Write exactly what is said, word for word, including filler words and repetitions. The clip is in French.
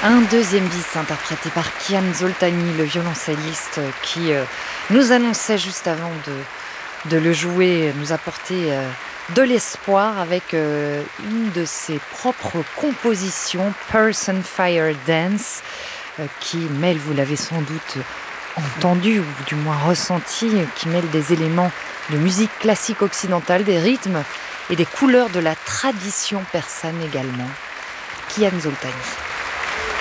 Un deuxième bis interprété par Kian Zoltani, le violoncelliste qui euh, nous annonçait juste avant de, de le jouer, nous apporter euh, de l'espoir avec euh, une de ses propres compositions, Person Fire Dance, euh, qui mêle, vous l'avez sans doute entendu ou du moins ressenti, qui mêle des éléments de musique classique occidentale, des rythmes et des couleurs de la tradition persane également. Kian Zoltani.